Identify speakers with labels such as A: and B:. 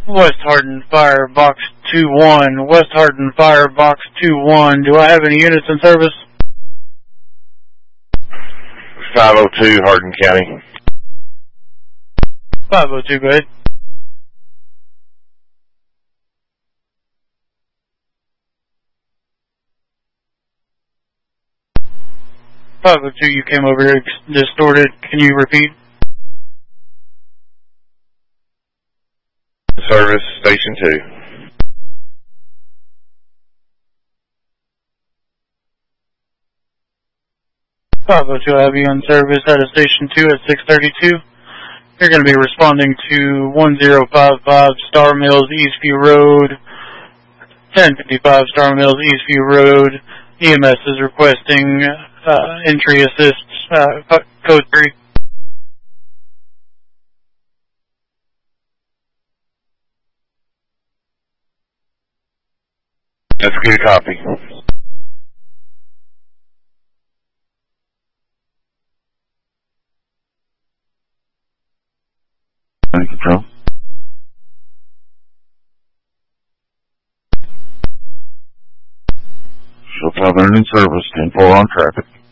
A: West Hardin Fire Box 2-1. West Hardin Fire Box 2-1. Do I have any units in service?
B: 502 Hardin County.
A: 502, go ahead. You came over here distorted. Can you repeat?
B: Service, Station 2.
A: I have you on service out of Station 2 at 632. You're going to be responding to 1055 Star Mills Eastview Road, 1055 Star Mills Eastview Road. EMS is requesting entry assist, code 3.
B: That's a good copy. Control. Show 500 in service, 10-4 on traffic.